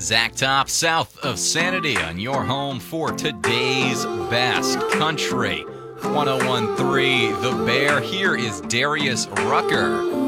Zach Top, south of Sanity, on your home for today's best country. 1013 The Bear. Here is Darius Rucker.